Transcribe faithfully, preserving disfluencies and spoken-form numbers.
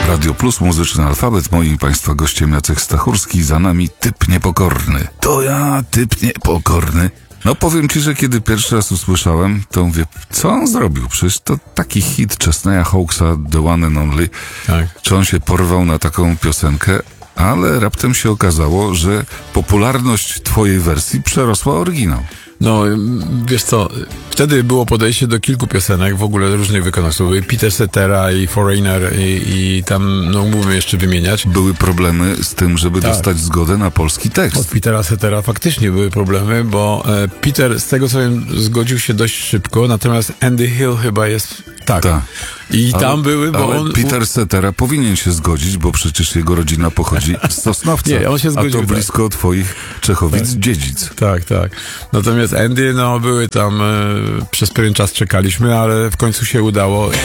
Radio Plus, Muzyczny Alfabet. Moim Państwa gościem Jacek Stachurski, za nami Typ Niepokorny. To ja, Typ Niepokorny. No powiem Ci, że kiedy pierwszy raz usłyszałem, to mówię, co on zrobił? Przecież to taki hit Chesneya Hawksa, The One and Only. Tak. Czy on się porwał na taką piosenkę? Ale raptem się okazało, że popularność Twojej wersji przerosła oryginał. No, wiesz co, wtedy było podejście do kilku piosenek, w ogóle różnych wykonawców. Były Peter Cetera i Foreigner i, i tam, no mógłbym jeszcze wymieniać. Były problemy z tym, żeby Tak. dostać zgodę na polski tekst. Od Petera Cetera faktycznie były problemy, bo e, Peter, z tego co wiem, zgodził się dość szybko, natomiast Andy Hill chyba jest... Tak. Tak. I Ale, tam były, bo ale on... Peter Cetera powinien się zgodzić, bo przecież jego rodzina pochodzi z Sosnowca. Nie, on się zgodził, a to tak. blisko twoich Czechowic-Dziedzic. Tak, tak. Natomiast Andy, no były tam, e, przez pewien czas czekaliśmy, ale w końcu się udało.